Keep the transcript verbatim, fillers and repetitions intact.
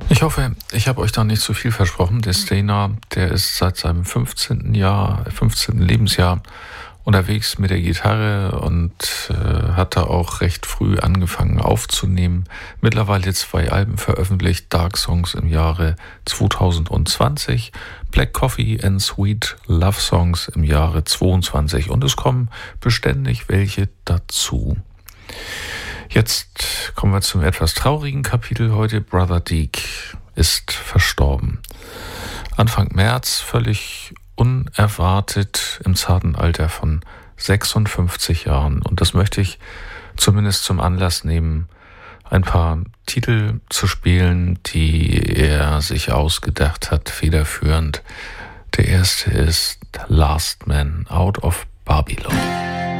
Ich hoffe, ich habe euch da nicht zu viel versprochen. Der Stayner, der ist seit seinem fünfzehnten Jahr, fünfzehnten Lebensjahr unterwegs mit der Gitarre und äh, hat da auch recht früh angefangen aufzunehmen. Mittlerweile zwei Alben veröffentlicht, Dark Songs im Jahre zweitausendzwanzig, Black Coffee and Sweet Love Songs im Jahre zweiundzwanzig und es kommen beständig welche dazu. Jetzt kommen wir zum etwas traurigen Kapitel heute. Brother Deke ist verstorben. Anfang März, völlig unerwartet, im zarten Alter von sechsundfünfzig Jahren. Und das möchte ich zumindest zum Anlass nehmen, ein paar Titel zu spielen, die er sich ausgedacht hat, federführend. Der erste ist Last Man Out of Babylon.